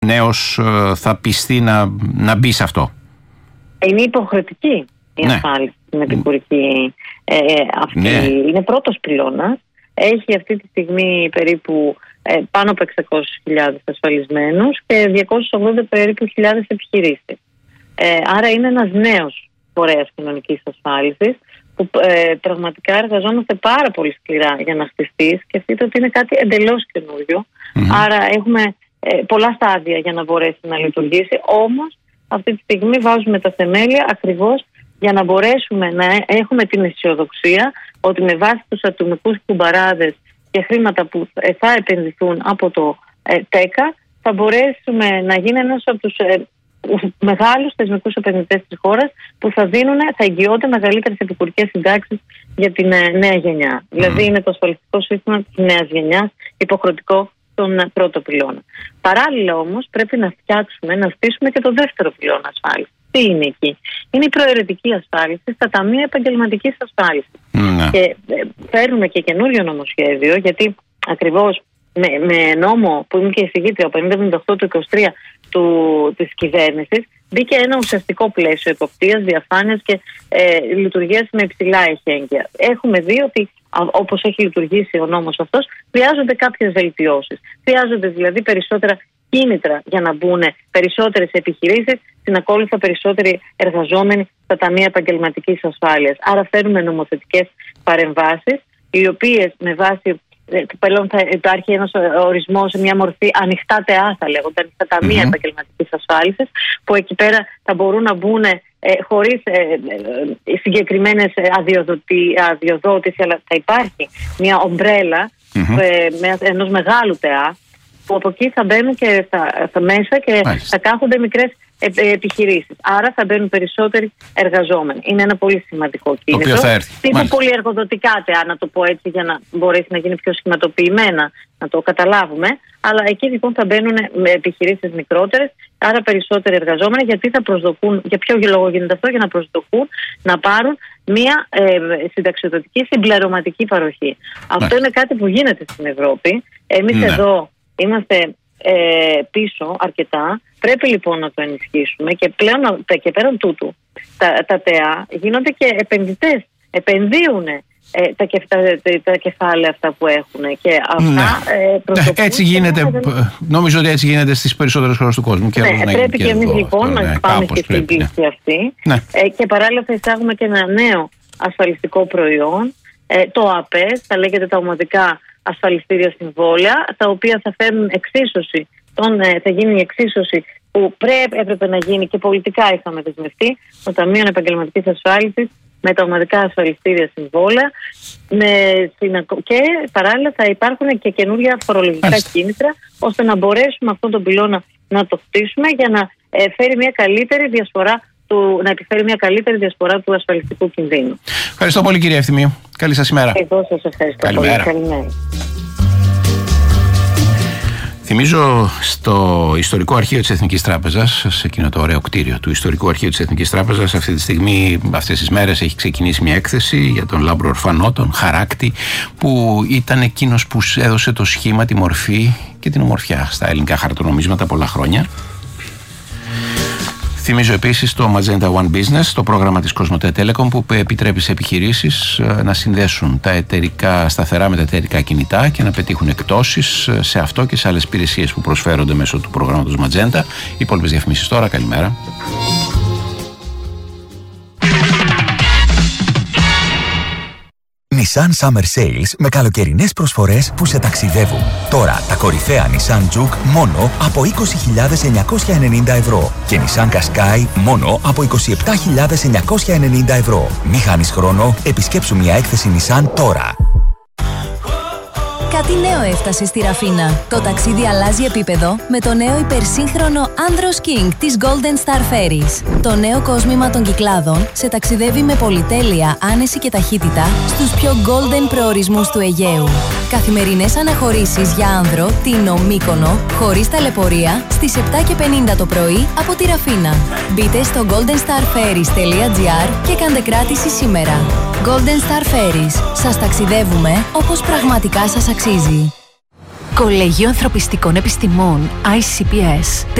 νέος θα πιστεί να μπει σε αυτό? Είναι υποχρεωτική η ασφάλιση στην επικουρική αυτή. Ναι. Είναι πρώτος πυλώνας. Έχει αυτή τη στιγμή περίπου πάνω από 600.000 ασφαλισμένους και 280 περίπου χιλιάδες επιχειρήσεις. Άρα είναι ένας νέος φορέας κοινωνικής ασφάλισης που πραγματικά εργαζόμαστε πάρα πολύ σκληρά για να χτιστεί. Σκεφτείτε ότι είναι κάτι εντελώς καινούριο. Άρα έχουμε πολλά στάδια για να μπορέσει να λειτουργήσει. Όμως αυτή τη στιγμή βάζουμε τα θεμέλια ακριβώς για να μπορέσουμε να έχουμε την αισιοδοξία ότι με βάση τους ατομικούς κουμπαράδες και χρήματα που θα επενδυθούν από το ΤΕΚΑ θα μπορέσουμε να γίνει ένας από τους μεγάλους θεσμικούς επενδυτές της χώρας που θα εγγυώνται μεγαλύτερες επικουρικές συντάξεις για την νέα γενιά. Δηλαδή είναι το ασφαλιστικό σύστημα της νέας γενιάς υποχρεωτικό στον πρώτο πυλώνα. Παράλληλα όμως πρέπει να στήσουμε και το δεύτερο πυλώνα ασφάλισης. Τι είναι εκεί? Είναι η προαιρετική ασφάλιση στα ταμεία επαγγελματικής ασφάλισης. Και φέρνουμε και καινούριο νομοσχέδιο, γιατί ακριβώς με νόμο που ήμουν και εισηγήτρια, ο 5078 του 23 της κυβέρνησης, μπήκε ένα ουσιαστικό πλαίσιο εποπτείας, διαφάνειας και λειτουργίας με υψηλά εχέγγυα. Έχουμε δει ότι όπως έχει λειτουργήσει ο νόμος αυτός, χρειάζονται κάποιες βελτιώσεις. Χρειάζονται δηλαδή περισσότερα κίνητρα για να μπουν περισσότερες επιχειρήσεις, συνακόλουθα περισσότεροι εργαζόμενοι στα ταμεία επαγγελματικής ασφάλειας. Άρα φέρνουμε νομοθετικές παρεμβάσεις, οι οποίες με βάση πλέον θα υπάρχει ένας ορισμός, μια μορφή ανοιχτά ΤΕΑ, θα λέγονται, ανοιχτά ταμεία επαγγελματικής ασφάλισης, που εκεί πέρα θα μπορούν να μπουν χωρίς συγκεκριμένες αδειοδότηση, αλλά θα υπάρχει μια ομπρέλα ενός μεγάλου ΤΕΑ, που από εκεί θα μπαίνουν και θα μέσα και θα κάθονται μικρές επιχειρήσεις. Άρα θα μπαίνουν περισσότεροι εργαζόμενοι. Είναι ένα πολύ σημαντικό κίνητρο. Τύπου πολυεργοδοτικά ΤΕΑ, να το πω έτσι, για να μπορέσει να γίνει πιο σχηματοποιημένα, να το καταλάβουμε. Αλλά εκεί λοιπόν θα μπαίνουν με επιχειρήσεις μικρότερες, άρα περισσότεροι εργαζόμενοι, γιατί θα προσδοκούν, για ποιο λόγο γίνεται αυτό? Για να προσδοκούν να πάρουν μια συνταξιοδοτική συμπληρωματική παροχή. Αυτό είναι κάτι που γίνεται στην Ευρώπη. Εμείς εδώ είμαστε πίσω αρκετά. Πρέπει λοιπόν να το ενισχύσουμε και πλέον και πέραν τούτου τα ΤΕΑ γίνονται και επενδυτές. Επενδύουν τα κεφάλαια αυτά που έχουν και αυτά έτσι γίνεται. Νομίζω ότι έτσι γίνεται στις περισσότερες χώρες του κόσμου. Και πρέπει και εμείς λοιπόν να πάμε και στην πίστη αυτή. Και παράλληλα θα εισάγουμε και ένα νέο ασφαλιστικό προϊόν, το ΑΠΕΣ, θα λέγεται τα ομαδικά ασφαλιστήρια συμβόλαια, τα οποία θα φέρνουν εξίσωση, θα γίνει η εξίσωση που έπρεπε να γίνει και πολιτικά είχαμε δεσμευτεί των Ταμείων Επαγγελματικής Ασφάλισης με τα ομαδικά ασφαλιστήρια συμβόλαια, και παράλληλα θα υπάρχουν και καινούργια φορολογικά κίνητρα, ώστε να μπορέσουμε αυτόν τον πυλώνα να το χτίσουμε για να φέρει μια καλύτερη διασπορά να επιφέρει μια καλύτερη διασπορά του ασφαλιστικού κινδύνου. Ευχαριστώ πολύ, κυρία Ευθυμίου. Καλή σας ημέρα. Εγώ σας ευχαριστώ. Καλημέρα. Πολύ. Καλημέρα. Θυμίζω στο Ιστορικό Αρχείο της Εθνικής Τράπεζας, σε εκείνο το ωραίο κτίριο του Ιστορικού Αρχείου της Εθνικής Τράπεζας, αυτή τη στιγμή, αυτές τις μέρες, έχει ξεκινήσει μια έκθεση για τον Λάμπρο Ορφανό, τον χαράκτη, που ήταν εκείνος που έδωσε το σχήμα, τη μορφή και την ομορφιά στα ελληνικά χαρτονομίσματα πολλά χρόνια. Θυμίζω επίσης το Magenta One Business, το πρόγραμμα της Cosmote Telecom, που επιτρέπει σε επιχειρήσεις να συνδέσουν τα εταιρικά σταθερά με τα εταιρικά κινητά και να πετύχουν εκπτώσεις σε αυτό και σε άλλες υπηρεσίες που προσφέρονται μέσω του προγράμματος Magenta. Οι υπόλοιπες διαφημίσεις τώρα. Καλημέρα. Nissan Summer Sales με καλοκαιρινές προσφορές που σε ταξιδεύουν. Τώρα τα κορυφαία Nissan Juke μόνο από 20.990 ευρώ και Nissan Qashqai μόνο από 27.990 ευρώ. Μη χάνεις χρόνο, επισκέψου μια έκθεση Nissan τώρα. Κάτι νέο έφτασε στη Ραφίνα. Το ταξίδι αλλάζει επίπεδο με το νέο υπερσύγχρονο Andros King της Golden Star Ferries. Το νέο κόσμημα των Κυκλάδων σε ταξιδεύει με πολυτέλεια, άνεση και ταχύτητα στους πιο golden προορισμούς του Αιγαίου. Καθημερινές αναχωρήσεις για άνδρο, Τίνο, Μύκονο, χωρίς ταλαιπωρία, στις 7:50 το πρωί από τη Ραφίνα. Μπείτε στο goldenstarferries.gr και κάντε κράτηση σήμερα. Golden Star Ferries. Σας ταξιδεύουμε όπως πραγματικά σας αξίζει. Κολέγιο Ανθρωπιστικών Επιστημών ICPS.